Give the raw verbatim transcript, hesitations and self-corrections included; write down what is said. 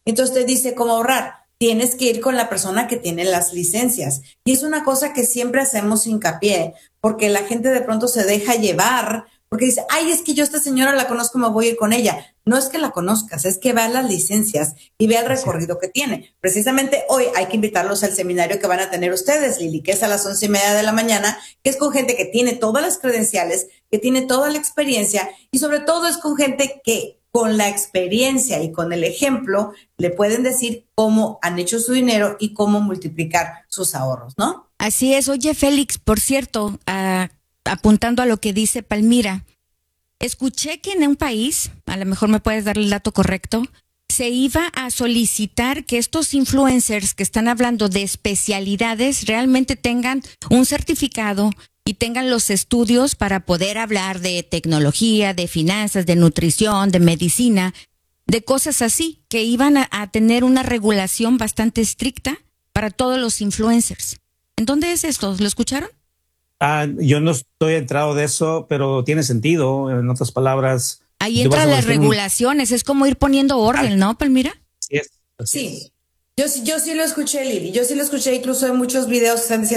Entonces te dice cómo ahorrar. Tienes que ir con la persona que tiene las licencias. Y es una cosa que siempre hacemos hincapié, porque la gente de pronto se deja llevar, porque dice, ay, es que yo a esta señora la conozco, me voy a ir con ella. No es que la conozcas, es que vea las licencias y vea el recorrido que tiene. Precisamente hoy hay que invitarlos al seminario que van a tener ustedes, Lili, que es a las once y media de la mañana, que es con gente que tiene todas las credenciales, que tiene toda la experiencia y sobre todo es con gente que con la experiencia y con el ejemplo le pueden decir cómo han hecho su dinero y cómo multiplicar sus ahorros, ¿no? Así es. Oye, Félix, por cierto, uh, apuntando a lo que dice Palmira, escuché que en un país, a lo mejor me puedes dar el dato correcto, se iba a solicitar que estos influencers que están hablando de especialidades realmente tengan un certificado y tengan los estudios para poder hablar de tecnología, de finanzas, de nutrición, de medicina, de cosas así, que iban a, a tener una regulación bastante estricta para todos los influencers. ¿En dónde es esto? ¿Lo escucharon? Ah, yo no estoy entrado de eso, pero tiene sentido. En otras palabras, ahí entran las regulaciones, un... es como ir poniendo orden, ah, ¿no, Palmira? Sí, es, sí. Es. Yo, yo sí lo escuché, Lili. Yo sí lo escuché, incluso en muchos videos que están diciendo